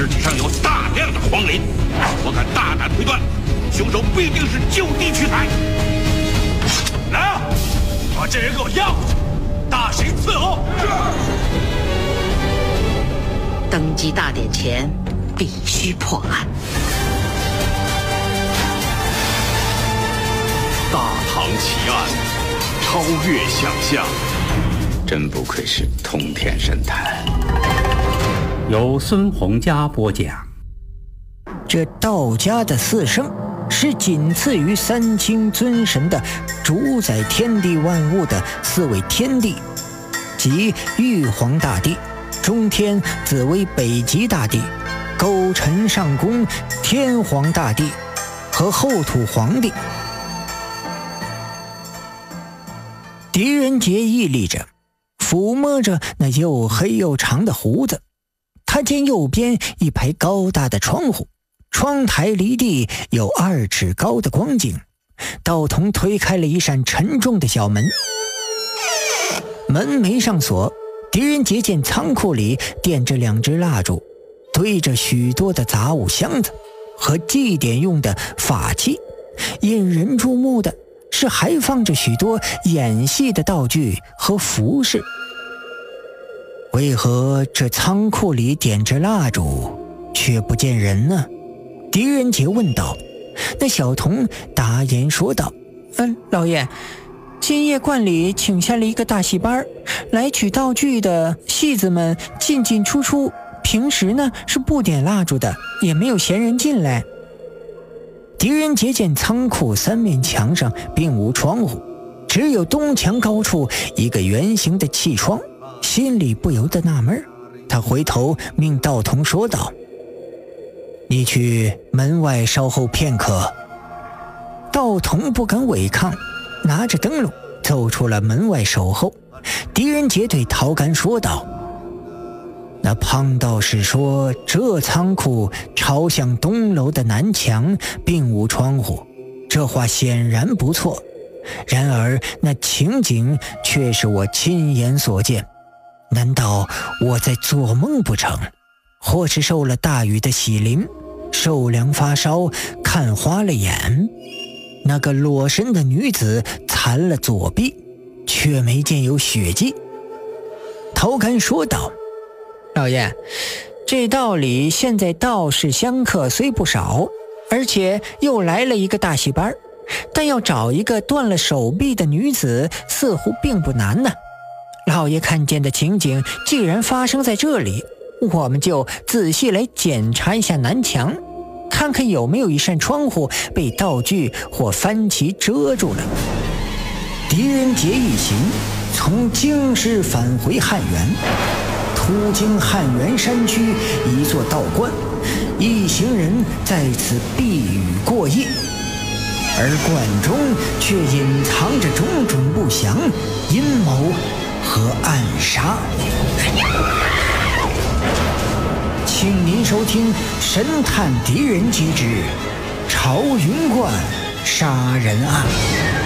尸体上有大量的黄磷，我敢大胆推断，凶手必定是就地取材。来啊，把这人给我押回去，大刑伺候。 登基大典前必须破案。 大唐奇案，超越想象， 真不愧是通天神探。 由孙洪佳播讲。 这道家的四圣是仅次于三清尊神的主宰天地万物的四位天帝，即玉皇大帝、中天紫微北极大帝、勾陈上宫天皇大帝和后土皇帝。狄仁杰屹立着，抚摸着那又黑又长的胡子。他见右边一排高大的窗户，窗台离地有2尺高的光景。道童推开了一扇沉重的小门，门没上锁。狄仁杰见仓库里点着2支蜡烛，堆着许多的杂物箱子和祭典用的法器，引人注目的是还放着许多演戏的道具和服饰。为何这仓库里点着蜡烛却不见人呢？狄仁杰问道。那小童答言说道：老爷，今夜观里请下了一个大戏班，来取道具的戏子们进进出出，平时呢是不点蜡烛的，也没有闲人进来。狄仁杰见仓库3面墙上并无窗户，只有东墙高处一个圆形的气窗，心里不由得纳闷。他回头命道童说道：你去门外稍后片刻。道童不敢违抗，拿着灯笼走出了门外守候。狄仁杰对陶干说道：那胖道士说这仓库朝向东楼的南墙并无窗户，这话显然不错，然而那情景却是我亲眼所见，难道我在做梦不成？或是受了大雨的洗淋，受凉发烧，看花了眼。那个裸身的女子残了左臂，却没见有血迹。陶干说道：老爷，这道里现在道士香客虽不少，而且又来了一个大戏班，但要找一个断了手臂的女子似乎并不难呢。老爷看见的情景既然发生在这里，我们就仔细来检查一下南墙，看看有没有一扇窗户被道具或幡旗遮住了。狄仁杰一行从京师返回汉源，途经汉源山区一座道观，一行人在此避雨过夜，而观中却隐藏着种种不祥阴谋和暗杀。请您收听《神探狄仁杰之朝云观杀人案》。